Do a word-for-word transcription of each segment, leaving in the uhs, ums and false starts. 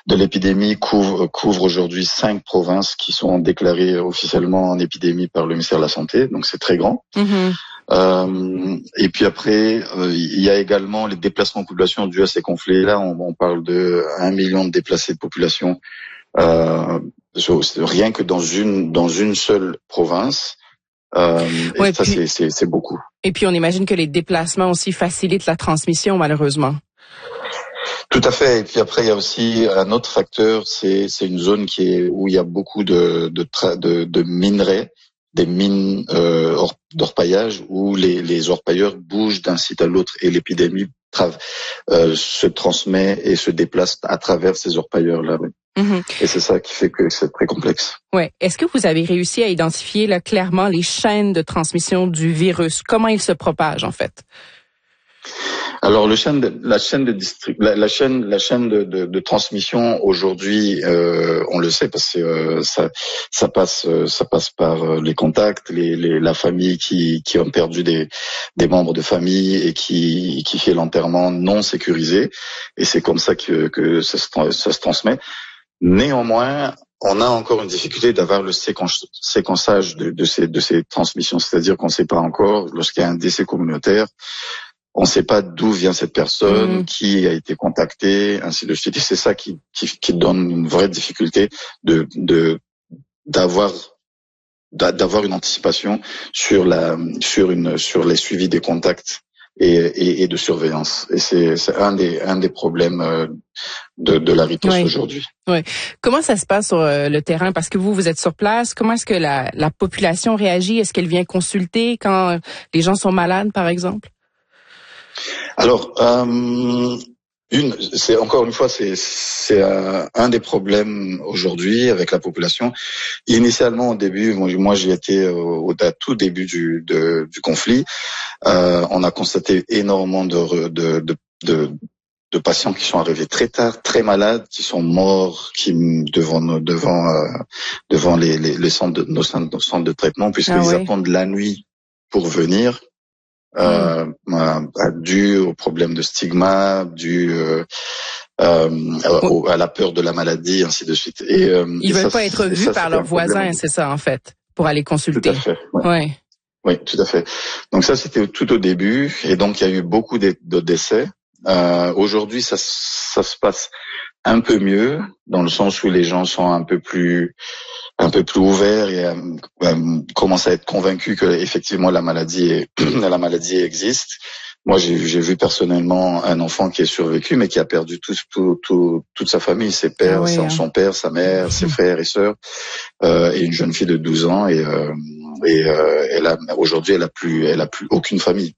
de l'épidémie couvre, couvre aujourd'hui cinq provinces qui sont déclarées officiellement en épidémie par le ministère de la Santé, donc c'est très grand. Mm-hmm. Euh, et puis après, euh, il y a également les déplacements de population dus à ces conflits-là. On, on parle de un million de déplacés de population, euh, rien que dans une dans une seule province. Euh, et ouais, ça, puis, c'est, c'est, c'est beaucoup. Et puis, on imagine que les déplacements aussi facilitent la transmission, malheureusement. Tout à fait. Et puis après, il y a aussi un autre facteur, c'est, c'est une zone qui est où il y a beaucoup de de, tra- de, de minerais, des mines euh, or, d'orpaillage, où les, les orpailleurs bougent d'un site à l'autre et l'épidémie tra- euh, se transmet et se déplace à travers ces orpailleurs-là. Oui. Mm-hmm. Et c'est ça qui fait que c'est très complexe. Ouais. Est-ce que vous avez réussi à identifier là, clairement les chaînes de transmission du virus? Comment il se propage, en fait? Alors, le chaîne de, la chaîne de district, la, la chaîne, la chaîne de, de, de transmission aujourd'hui, euh, on le sait parce que euh, ça, ça passe, ça passe par les contacts, les, les, la famille qui, qui ont perdu des, des membres de famille et qui, qui fait l'enterrement non sécurisé, et c'est comme ça que, que ça, se, ça se transmet. Néanmoins, on a encore une difficulté d'avoir le séquence, séquençage de, de ces, de ces transmissions, c'est-à-dire qu'on ne sait pas encore lorsqu'il y a un décès communautaire. On ne sait pas d'où vient cette personne, mmh. qui a été contactée, ainsi de suite. Et c'est ça qui, qui, qui donne une vraie difficulté de, de, d'avoir, d'avoir une anticipation sur la, sur une, sur les suivis des contacts et, et, et de surveillance. Et c'est, c'est un des, un des problèmes de, de la riposte oui. aujourd'hui. Oui. Comment ça se passe sur le terrain? Parce que vous, vous êtes sur place. Comment est-ce que la, la population réagit? Est-ce qu'elle vient consulter quand les gens sont malades, par exemple? Alors, euh, une, c'est encore une fois, c'est c'est un, un des problèmes aujourd'hui avec la population. Initialement, au début, moi, moi j'y étais au, au tout début du de, du conflit. Euh, on a constaté énormément de de, de de de patients qui sont arrivés très tard, très malades, qui sont morts, qui devant devant euh, devant les, les les centres de nos centres, nos centres de traitement, puisqu'ils ah oui. attendent la nuit pour venir. Euh, mmh. dû au problème de stigma, dû euh, euh, au, à la peur de la maladie, ainsi de suite. Et, euh, Ils et veulent ça, pas être vus par leurs voisins, c'est ça en fait, pour aller consulter. Tout à fait. Ouais. Ouais. Oui, tout à fait. Donc ça, c'était tout au début, et donc il y a eu beaucoup de, de décès. Euh, aujourd'hui, ça, ça se passe un peu mieux, dans le sens où les gens sont un peu plus un peu plus ouverts et euh, euh, commencent à être convaincus que effectivement la maladie est, la maladie existe. Moi, j'ai, j'ai vu personnellement un enfant qui est survécu, mais qui a perdu tout, tout, tout, toute sa famille, ses pères, ah oui, hein. son père, sa mère, ses frères et sœurs, euh, et une jeune fille de douze ans. Et, euh, et euh, elle a aujourd'hui, elle a plus, elle a plus aucune famille.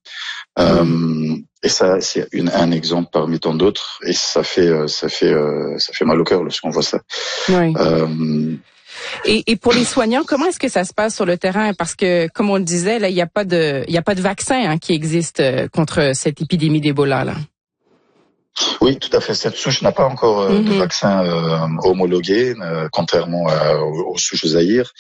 Euh, et ça, c'est une, un exemple parmi tant d'autres, et ça fait, ça fait, ça fait mal au cœur lorsqu'on voit ça. Oui. Euh, Et, et pour les soignants, comment est-ce que ça se passe sur le terrain? Parce que, comme on le disait, là, il n'y a pas de, il y a pas de vaccin hein, qui existe contre cette épidémie d'Ebola là. Oui, tout à fait. Cette souche n'a pas encore euh, mm-hmm. de vaccin euh, homologué, euh, contrairement à, aux, aux souches Zaïre.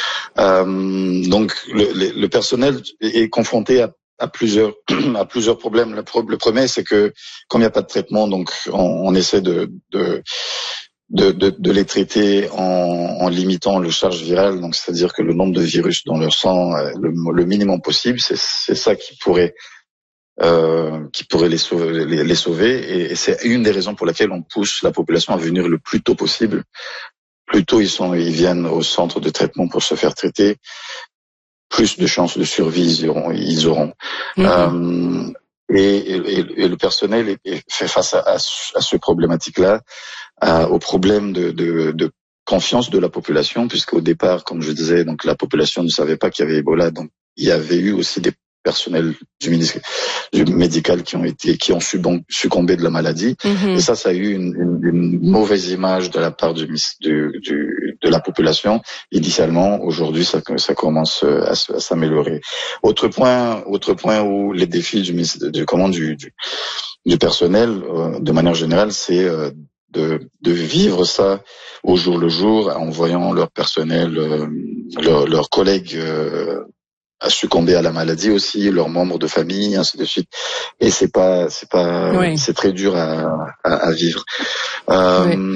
Euh, donc, le, le, le personnel est confronté à, à plusieurs à plusieurs problèmes. Le, pro, le premier, c'est que comme il n'y a pas de traitement, donc on, on essaie de, de De, de, de les traiter en, en limitant le charge virale, donc c'est-à-dire que le nombre de virus dans leur sang, le, le minimum possible, c'est, c'est ça qui pourrait, euh, qui pourrait les sauver, les, les sauver, et, et c'est une des raisons pour laquelle on pousse la population à venir le plus tôt possible. Plus tôt ils sont, ils viennent au centre de traitement pour se faire traiter, plus de chances de survie ils auront. Ils auront. Mm-hmm. Euh, et, et, et le personnel est, est fait face à, à, à ce problématique-là. Euh, au problème de, de, de confiance de la population, puisqu'au départ, comme je disais, donc la population ne savait pas qu'il y avait Ebola, donc il y avait eu aussi des personnels du, ministère, du médical qui ont été, qui ont succombé de la maladie, mm-hmm. et ça, ça a eu une, une, une mauvaise image de la part du, du, du de la population initialement. Aujourd'hui, ça, ça commence à, à s'améliorer. Autre point, autre point où les défis du, du comment du, du, du personnel, euh, de manière générale, c'est euh, De, de vivre ça au jour le jour en voyant leur personnel, euh, leurs leur collègues euh, à succomber à la maladie aussi, leurs membres de famille, ainsi de suite. Et c'est pas, c'est pas, oui. c'est très dur à, à, à vivre. Euh, oui.